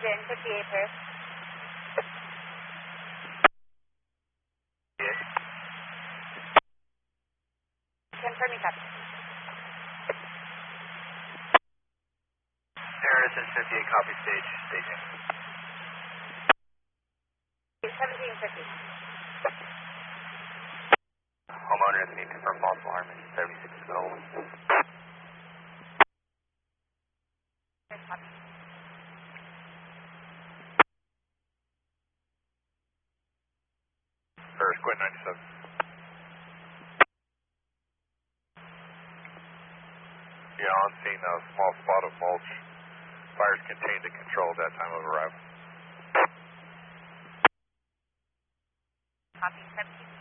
Jen, 58 here. Yes. Confirming copy. Harrison 58, copy stage, staging. 1750. Homeowner need to confirm false alarm in 76 available. Copy. First, Quint 97. Yeah, on scene, a small spot of mulch. Fires contained and controlled at time of arrival. Copy 1750.